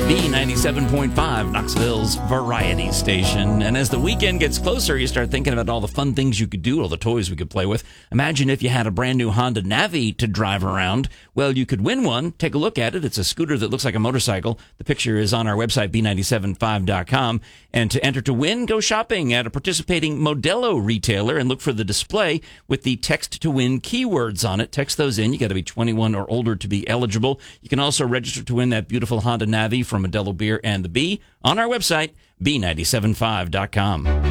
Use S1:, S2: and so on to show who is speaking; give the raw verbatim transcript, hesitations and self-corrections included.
S1: B ninety-seven point five, Knoxville's variety station. And as the weekend gets closer, you start thinking about all the fun things you could do, all the toys we could play with. Imagine if you had a brand new Honda Navi to drive around. Well, you could win one. Take a look at it. It's a scooter that looks like a motorcycle. The picture is on our website, B nine seven five dot com. And to enter to win, go shopping at a participating Modelo retailer and look for the display with the text to win keywords on it. Text those in. You got to be twenty-one or older to be eligible. You can also register to win that beautiful Honda Navi from Modelo Beer and the Bee on our website, B nine seven five dot com.